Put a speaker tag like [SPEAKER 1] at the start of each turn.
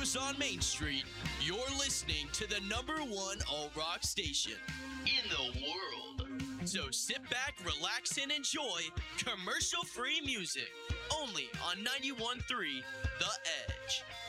[SPEAKER 1] Murders on Main Street, you're listening to the #1 alt-rock station in the world. So sit back, relax, and enjoy commercial-free music only on 91.3 The Edge.